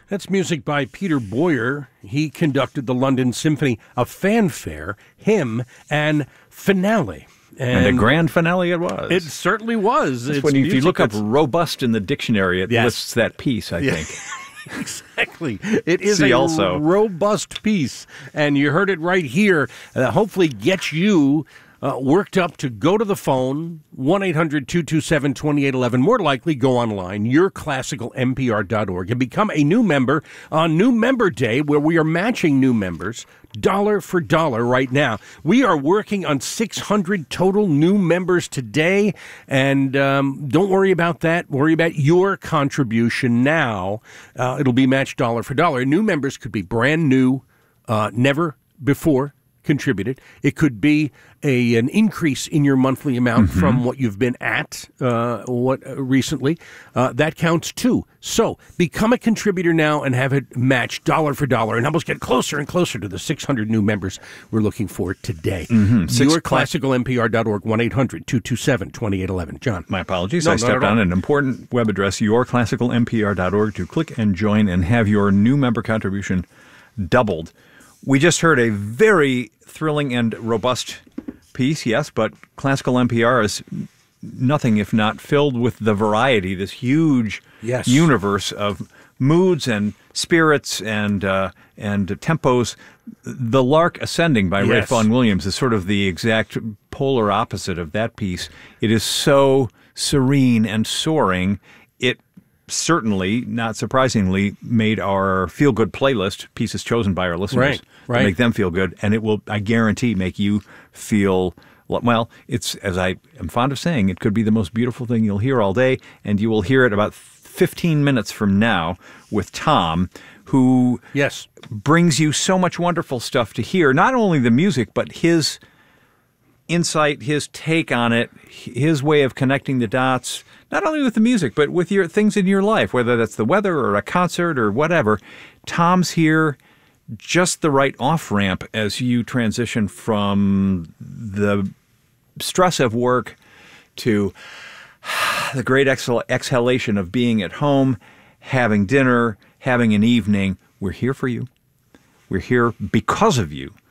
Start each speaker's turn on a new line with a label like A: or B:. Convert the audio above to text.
A: That's music by Peter Boyer. He conducted the London Symphony, a fanfare, hymn, and finale.
B: And a grand finale it was.
A: It certainly was.
B: If you look up robust in the dictionary, it lists that piece, I think.
A: Exactly. It is a robust piece. And you heard it right here. Hopefully get you worked up to go to the phone, 1-800-227-2811. More likely, go online, yourclassicalnpr.org, and become a new member on New Member Day, where we are matching new members dollar for dollar right now. We are working on 600 total new members today, and don't worry about that. Worry about your contribution now. It'll be matched dollar for dollar. New members could be brand new, never before contributed. It could be an increase in your monthly amount from what you've been at recently. That counts too. So become a contributor now and have it matched dollar for dollar, and help us get closer and closer to the 600 new members we're looking for today. YourClassicalNPR.org, 1-800-227-2811. John.
B: My apologies. I stepped on an important web address, YourClassicalNPR.org, to click and join and have your new member contribution doubled. We just heard a very thrilling and robust piece, yes, but Classical NPR is nothing if not filled with the variety, this huge universe of moods and spirits and tempos. The Lark Ascending by Ralph Vaughan Williams is sort of the exact polar opposite of that piece. It is so serene and soaring. It certainly, not surprisingly, made our feel-good playlist, pieces chosen by our listeners, to make them feel good. And it will, I guarantee, make you feel, well, it's, as I am fond of saying, it could be the most beautiful thing you'll hear all day. And you will hear it about 15 minutes from now with Tom, who brings you so much wonderful stuff to hear. Not only the music, but his insight, his take on it, his way of connecting the dots, not only with the music, but with your things in your life, whether that's the weather or a concert or whatever. Tom's here, just the right off-ramp as you transition from the stress of work to the great exhalation of being at home, having dinner, having an evening. We're here for you. We're here because of you.